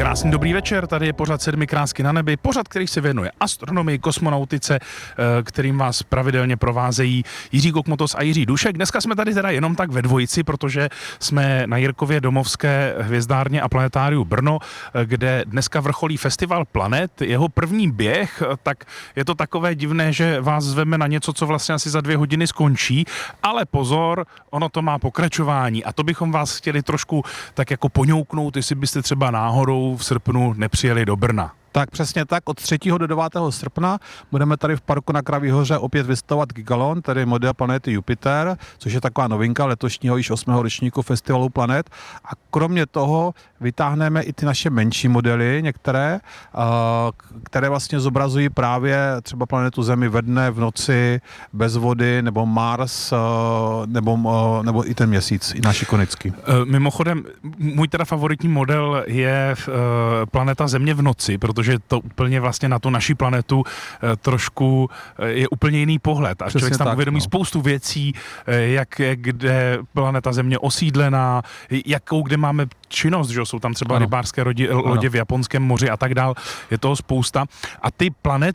Krásný dobrý večer, tady je pořad 7 krásky na nebi, pořad, který se věnuje astronomii, kosmonautice, kterým vás pravidelně provázejí Jiří Kokmotos a Jiří Dušek. Dneska jsme tady teda jenom tak ve dvojici, protože jsme na Jirkově domovské hvězdárně a planetáriu Brno, kde dneska vrcholí festival planet, jeho první běh, tak je to takové divné, že vás zveme na něco, co vlastně asi za 2 hodiny skončí, ale pozor, ono to má pokračování a to bychom vás chtěli trošku tak jako poňouknout, jestli byste třeba náhodou v srpnu nepřijeli do Brna. Tak přesně tak, od 3. do 9. srpna budeme tady v parku na Kraví hoře opět vystavovat Gigalon, tedy model planety Jupiter, což je taková novinka letošního již 8. ročníku Festivalu planet. A kromě toho vytáhneme i ty naše menší modely, některé, které vlastně zobrazují právě třeba planetu Zemi ve dne, v noci, bez vody, nebo Mars, nebo i ten Měsíc, i náš ikonický. Mimochodem, můj teda favoritní model je planeta Země v noci, protože to úplně vlastně na tu naši planetu trošku je úplně jiný pohled. A přesně člověk tam tak, uvědomí spoustu věcí, jak je kde planeta Země osídlená, jakou kde máme činnost, že jsou tam třeba rybářské lodě v Japonském moři a tak dál. Je toho spousta. A ty planety